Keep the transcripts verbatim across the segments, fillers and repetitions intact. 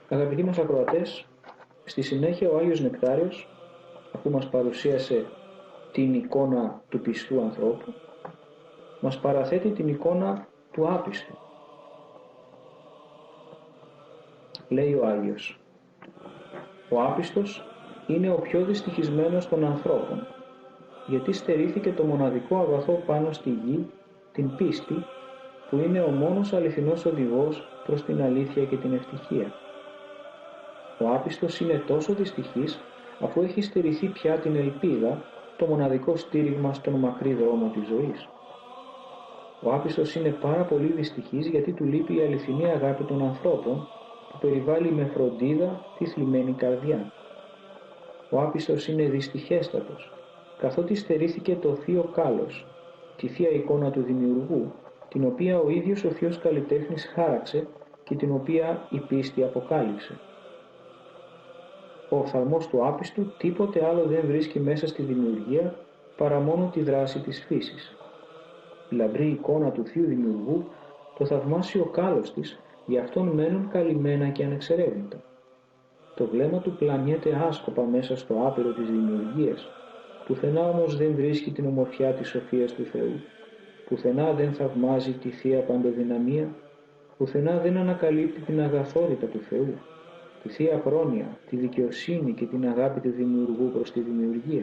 Αγαπητοί μας ακροατές, στη συνέχεια ο Άγιος Νεκτάριος, αφού μας παρουσίασε την εικόνα του πιστού ανθρώπου, μας παραθέτει την εικόνα του άπιστου. Λέει ο Άγιος: ο άπιστος είναι ο πιο δυστυχισμένος των ανθρώπων, γιατί στερήθηκε το μοναδικό αγαθό πάνω στη γη, την πίστη, που είναι ο μόνος αληθινός οδηγός προς την αλήθεια και την ευτυχία. Ο άπιστος είναι τόσο δυστυχής, αφού έχει στερηθεί πια την ελπίδα, το μοναδικό στήριγμα στον μακρύ δρόμο της ζωής. Ο άπιστος είναι πάρα πολύ δυστυχής, γιατί του λείπει η αληθινή αγάπη των ανθρώπων, που περιβάλλει με φροντίδα τη θλιμμένη καρδιά. Ο άπιστος είναι δυστυχέστατος, καθότι στερήθηκε το θείο κάλος, τη θεία εικόνα του Δημιουργού, την οποία ο ίδιος ο θείος καλλιτέχνης χάραξε και την οποία η πίστη αποκάλυψε. Ο οφθαλμός του άπιστου τίποτε άλλο δεν βρίσκει μέσα στη δημιουργία παρά μόνο τη δράση της φύσης. Η λαμπρή εικόνα του Θείου Δημιουργού, το θαυμάσιο κάλος της, γι' αυτόν μένουν καλυμμένα και ανεξερεύνητα. Το βλέμμα του πλανιέται άσκοπα μέσα στο άπειρο της δημιουργίας, πουθενά όμως δεν βρίσκει την ομορφιά της σοφίας του Θεού, πουθενά δεν θαυμάζει τη Θεία Παντοδυναμία, πουθενά δεν ανακαλύπτει την αγαθότητα του Θεού, τη Θεία Πρόνοια, τη δικαιοσύνη και την αγάπη του Δημιουργού προς τη δημιουργία.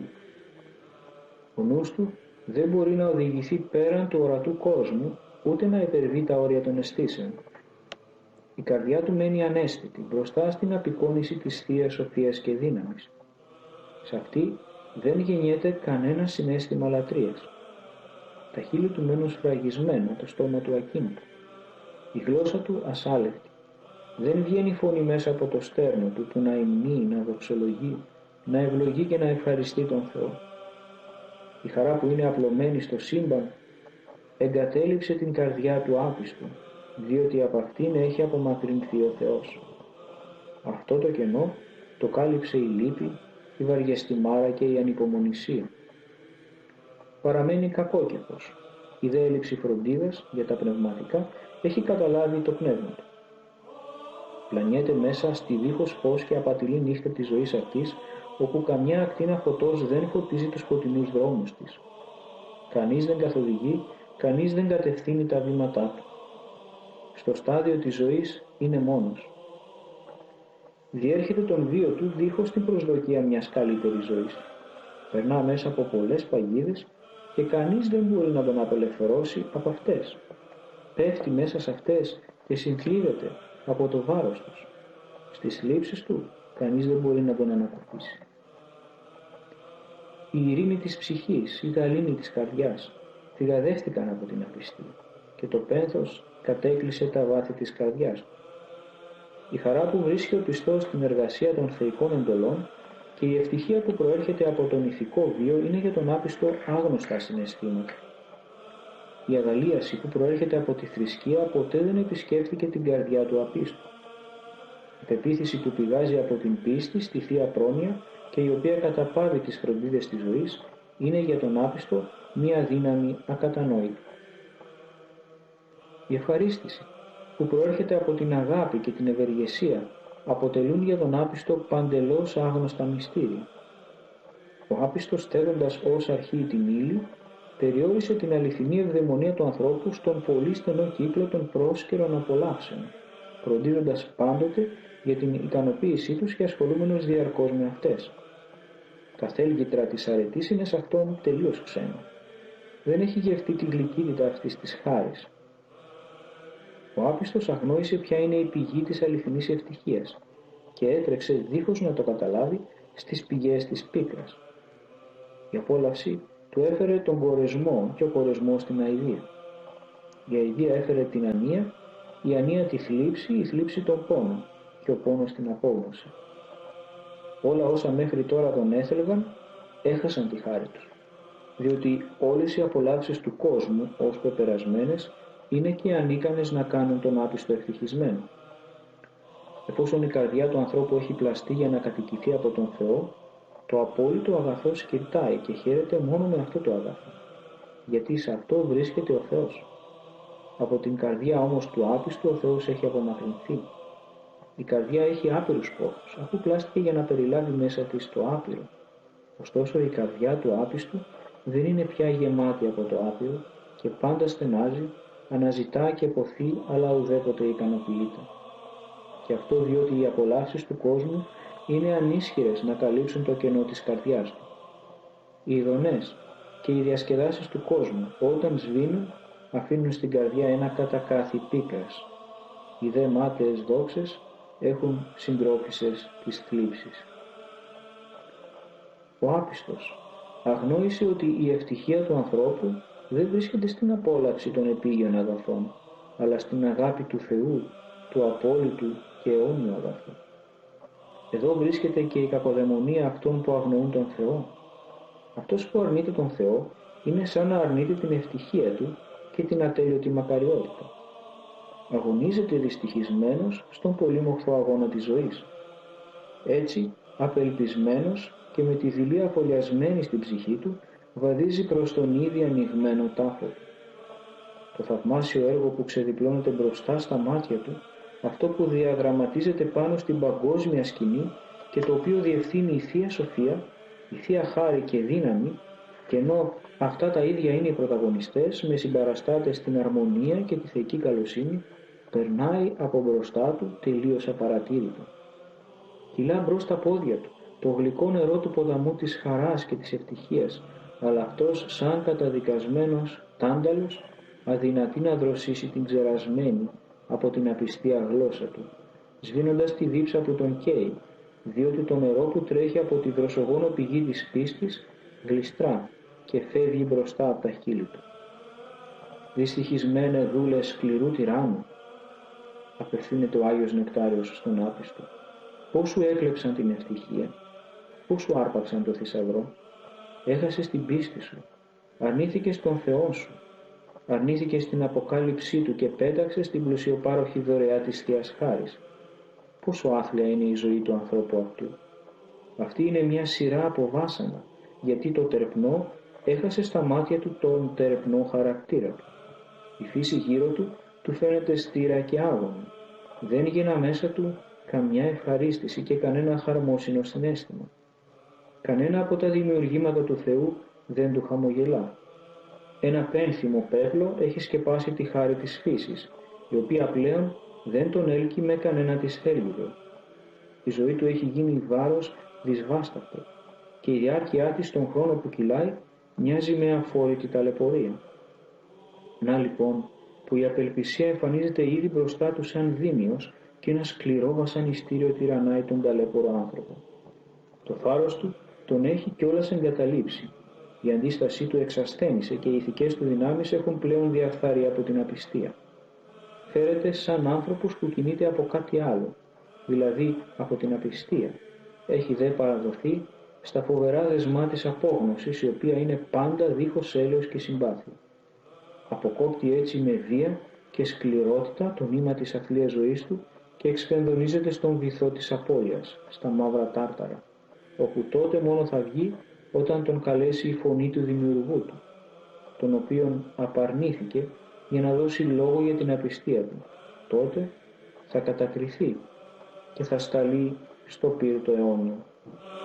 Ο νους του δεν μπορεί να οδηγηθεί πέραν του ορατού κόσμου, ούτε να υπερβεί τα όρια των αισθήσεων. Η καρδιά του μένει ανέστητη μπροστά στην απεικόνιση της Θείας Σοφίας και Δύναμης. Σε αυτή δεν γεννιέται κανένα συναίσθημα λατρείας. Τα χείλη του μένουν σφραγισμένα, το στόμα του ακίνητο. Η γλώσσα του ασάλευτη. Δεν βγαίνει φωνή μέσα από το στέρνο του που να υμνεί, να δοξολογεί, να ευλογεί και να ευχαριστεί τον Θεό. Η χαρά που είναι απλωμένη στο σύμπαν εγκατέλειψε την καρδιά του άπιστου, διότι από αυτήν έχει απομακρυνθεί ο Θεός. Αυτό το κενό το κάλυψε η λύπη, η βαριεστημάρα και η ανυπομονησία. Παραμένει κακόκεφος. Η δε έλλειψη φροντίδας για τα πνευματικά έχει καταλάβει το πνεύμα του. Πλανιέται μέσα στη δίχως φως και απατηλή νύχτα της ζωής αυτής, όπου καμιά ακτίνα φωτός δεν φωτίζει τους σκοτεινούς δρόμους της. Κανείς δεν καθοδηγεί, κανείς δεν κατευθύνει τα βήματά του. Στο στάδιο της ζωής είναι μόνος. Διέρχεται τον βίο του δίχως την προσδοκία μιας καλύτερης ζωής. Περνά μέσα από πολλές παγίδες και κανείς δεν μπορεί να τον απελευθερώσει από αυτές. Πέφτει μέσα σε αυτές και συνθλίβεται από το βάρος τους. Στις λήψεις του κανείς δεν μπορεί να τον ανακουφίσει. Η ειρήνη της ψυχής, η γαλήνη της καρδιάς φυγαδεύτηκαν από την απιστία και το πένθος κατέκλυσε τα βάθη της καρδιάς του. Η χαρά που βρίσκει ο πιστός στην εργασία των θεϊκών εντολών και η ευτυχία που προέρχεται από τον ηθικό βίο είναι για τον άπιστο άγνωστα συναισθήματα. Η αγαλίαση που προέρχεται από τη θρησκεία ποτέ δεν επισκέφθηκε την καρδιά του απίστου. Η πεποίθηση που πηγάζει από την πίστη στη Θεία Πρόνοια και η οποία καταπάβει τις φροντίδες της ζωής είναι για τον άπιστο μία δύναμη ακατανόητη. Η ευχαρίστηση που προέρχεται από την αγάπη και την ευεργεσία αποτελούν για τον άπιστο παντελώς άγνωστα μυστήρια. Ο άπιστος, στέγοντας ως αρχή την ύλη, περιόρισε την αληθινή ευδαιμονία του ανθρώπου στον πολύ στενό κύκλο των πρόσκαιρων απολαύσεων, φροντίζοντας πάντοτε για την ικανοποίησή τους και ασχολούμενος διαρκώς με αυτές. Τα θέλγητρα της αρετής είναι σε αυτόν τελείως ξένα. Δεν έχει γευτεί την γλυκύτητα αυτής της χάρης. Ο άπιστος αγνόησε ποια είναι η πηγή της αληθινής ευτυχίας και έτρεξε δίχως να το καταλάβει στις πηγές της πίκρας. Η απόλαυση του έφερε τον κορεσμό και ο κορεσμός την αηδία. Η αηδία έφερε την ανία, η ανία τη θλίψη, η θλίψη τον πόνο και ο πόνος την απόγνωση. Όλα όσα μέχρι τώρα τον έθελγαν έχασαν τη χάρη τους, διότι όλες οι απολαύσεις του κόσμου ως πεπερασμένες είναι και ανίκανες να κάνουν τον άπιστο ευτυχισμένο. Εφόσον η καρδιά του ανθρώπου έχει πλαστεί για να κατοικηθεί από τον Θεό, το απόλυτο αγαθό σκυρτάει και χαίρεται μόνο με αυτό το αγαθό, γιατί σε αυτό βρίσκεται ο Θεός. Από την καρδιά όμως του άπιστου ο Θεός έχει απομακρυνθεί. Η καρδιά έχει άπειρους πόθους, αφού πλάστηκε για να περιλάβει μέσα της το άπειρο. Ωστόσο η καρδιά του άπιστου δεν είναι πια γεμάτη από το άπειρο και πάντα στενάζει, αναζητά και ποθεί, αλλά ουδέποτε ικανοποιείται. Και αυτό διότι οι απολαύσεις του κόσμου είναι ανίσχυρες να καλύψουν το κενό της καρδιάς του. Οι ειδονές και οι διασκεδάσεις του κόσμου όταν σβήνουν αφήνουν στην καρδιά ένα κατακάθι πίκρας. Οι δε μάταιες δόξες έχουν συντρόφισσες της θλίψης. Ο άπιστος αγνόησε ότι η ευτυχία του ανθρώπου δεν βρίσκεται στην απόλαυση των επίγειων αγαθών, αλλά στην αγάπη του Θεού, του απόλυτου και αιώνιου αγαθού. Εδώ βρίσκεται και η κακοδαιμονία αυτών που αγνοούν τον Θεό. Αυτός που αρνείται τον Θεό είναι σαν να αρνείται την ευτυχία του και την ατέλειωτη μακαριότητα. Αγωνίζεται δυστυχισμένος στον πολύμορφο αγώνα της ζωής. Έτσι, απελπισμένος και με τη δειλή αφολιασμένη στην ψυχή του, βαδίζει προς τον ήδη ανοιγμένο τάφο του. Το θαυμάσιο έργο που ξεδιπλώνεται μπροστά στα μάτια του, αυτό που διαδραματίζεται πάνω στην παγκόσμια σκηνή και το οποίο διευθύνει η Θεία Σοφία, η Θεία Χάρη και Δύναμη, και ενώ αυτά τα ίδια είναι οι πρωταγωνιστές με συμπαραστάτες στην αρμονία και τη θεϊκή καλοσύνη, περνάει από μπροστά του τελείως απαρατήρητο. Κυλά μπρος τα πόδια του το γλυκό νερό του ποταμού της χαράς και της ευτυχίας, αλλά αυτός σαν καταδικασμένος τάνταλος αδυνατεί να δροσίσει την ξερασμένη από την απιστία γλώσσα του, σβήνοντας τη δίψα που τον καίει, διότι το νερό που τρέχει από τη δροσογόνο πηγή της πίστης γλιστρά και φεύγει μπροστά από τα χείλη του. «Δυστυχισμένε δούλε σκληρού τυράννου», απευθύνεται ο Άγιος Νεκτάριος στον άπιστο, πώς σου έκλεψαν την ευτυχία, πώς σου άρπαξαν το θησαυρό, έχασες την πίστη σου, αρνήθηκες τον Θεό σου, αρνήθηκες την αποκάλυψή του και πέταξες την πλουσιοπάροχη δωρεά της Θείας Χάρης. Πόσο άθλια είναι η ζωή του ανθρώπου αυτού. Αυτή είναι μια σειρά από βάσανα, γιατί το τερπνό έχασε στα μάτια του τον τερπνό χαρακτήρα του. Η φύση γύρω του του φαίνεται στήρα και άγωνη. Δεν γίνα μέσα του καμιά ευχαρίστηση και κανένα χαρμόσυνο συναίσθημα. Κανένα από τα δημιουργήματα του Θεού δεν του χαμογελά. Ένα πένθυμο πέπλο έχει σκεπάσει τη χάρη της φύσης, η οποία πλέον δεν τον έλκει με κανένα της θέλιδο. Η ζωή του έχει γίνει βάρος δυσβάσταχτο και η διάρκεια της στον χρόνο που κυλάει μοιάζει με αφόρητη ταλαιπωρία. Να λοιπόν που η απελπισία εμφανίζεται ήδη μπροστά του σαν δίμιος και ένα σκληρό βασανιστήριο τυραννάει τον ταλέπορο άνθρωπο. Το θάρρος του τον έχει κιόλας εγκαταλείψει. Η αντίστασή του εξασθένησε και οι ηθικές του δυνάμεις έχουν πλέον διαφθάρει από την απιστία. Φέρεται σαν άνθρωπος που κινείται από κάτι άλλο, δηλαδή από την απιστία. Έχει δε παραδοθεί στα φοβερά δεσμά της απόγνωσης, η οποία είναι πάντα δίχως έλεος και συμπάθεια. Αποκόπτει έτσι με βία και σκληρότητα το νήμα της αθλίας ζωής του και εξφενδονίζεται στον βυθό της απώλειας, στα μαύρα τάρταρα, όπου τότε μόνο θα βγει όταν τον καλέσει η φωνή του δημιουργού του, τον οποίον απαρνήθηκε για να δώσει λόγο για την απιστία του. Τότε θα κατακριθεί και θα σταλεί στο πύρ το αιώνιο.